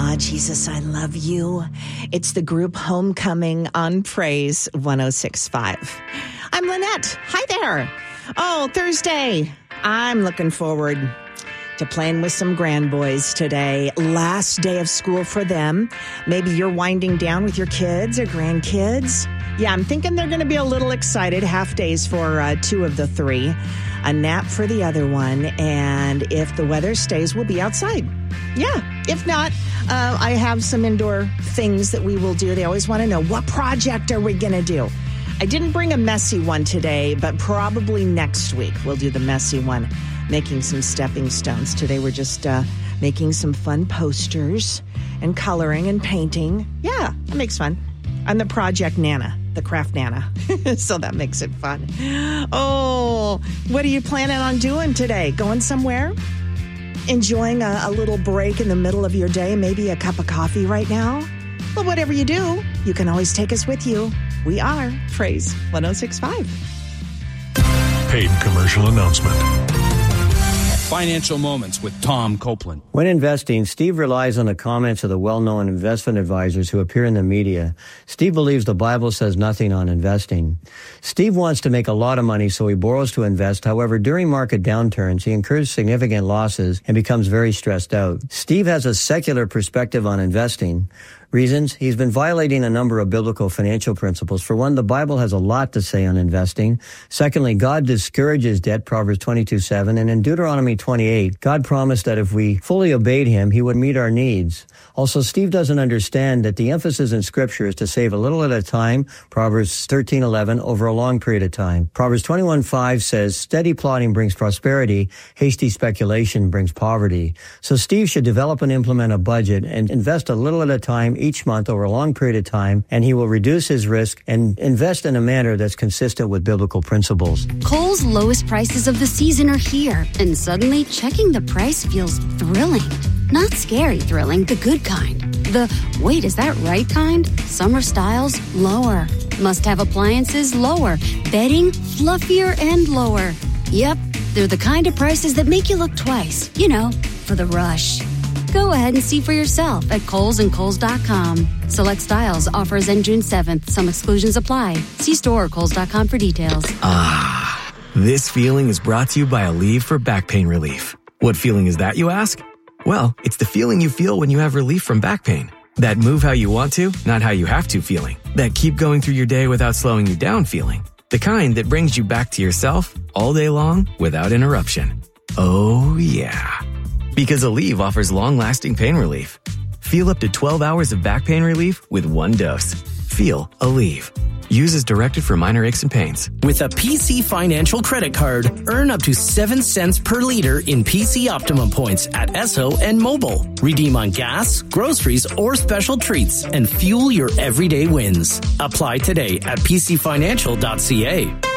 Jesus, I love you. It's the group Homecoming on Praise 106.5. I'm Lynette. Hi there. Oh, Thursday. I'm looking forward to playing with some grandboys today. Last day of school for them. Maybe you're winding down with your kids or grandkids. Yeah, I'm thinking they're going to be a little excited. Half days for 2 of the 3. A nap for the other one. And if the weather stays, we'll be outside. Yeah. If not, I have some indoor things that we will do. They always want to know, what project are we going to do? I didn't bring a messy one today, but probably next week we'll do the messy one, making some stepping stones. Today we're just making some fun posters and coloring and painting. Yeah, that makes fun. I'm the Project Nana, the Craft Nana, so that makes it fun. Oh, what are you planning on doing today? Going somewhere? Enjoying a little break in the middle of your day, maybe a cup of coffee right now? Well, whatever you do, you can always take us with you. We are Praise 106.5. Paid commercial announcement. Financial Moments with Tom Copeland. When investing, Steve relies on the comments of the well-known investment advisors who appear in the media. Steve believes the Bible says nothing on investing. Steve wants to make a lot of money, so he borrows to invest. However, during market downturns, he incurs significant losses and becomes very stressed out. Steve has a secular perspective on investing. Reasons: he's been violating a number of biblical financial principles. For one, the Bible has a lot to say on investing. Secondly, God discourages debt, Proverbs 22:7. And in Deuteronomy 28, God promised that if we fully obeyed him, he would meet our needs. Also, Steve doesn't understand that the emphasis in Scripture is to save a little at a time, Proverbs 13:11, over a long period of time. Proverbs 21:5 says, steady plotting brings prosperity, hasty speculation brings poverty. So Steve should develop and implement a budget and invest a little at a time each month over a long period of time, and he will reduce his risk and invest in a manner that's consistent with biblical principles. Kohl's lowest prices of the season are here, and suddenly checking the price feels thrilling. Not scary thrilling, the good kind. The, wait, is that right kind? Summer styles, lower. Must-have appliances, lower. Bedding, fluffier and lower. Yep, they're the kind of prices that make you look twice, you know, for the rush. Go ahead and see for yourself at Kohl's and Kohl's.com. Select styles, offers end June 7th. Some exclusions apply. See store or Kohl's.com for details. Ah, this feeling is brought to you by Aleve for back pain relief. What feeling is that, you ask? Well, it's the feeling you feel when you have relief from back pain. That move how you want to, not how you have to feeling. That keep going through your day without slowing you down feeling. The kind that brings you back to yourself all day long without interruption. Oh, yeah. Because Aleve offers long-lasting pain relief. Feel up to 12 hours of back pain relief with 1 dose. Feel Aleve. Use as directed for minor aches and pains. With a PC Financial credit card, earn up to 7 cents per liter in PC Optimum points at Esso and Mobile. Redeem on gas, groceries, or special treats and fuel your everyday wins. Apply today at pcfinancial.ca.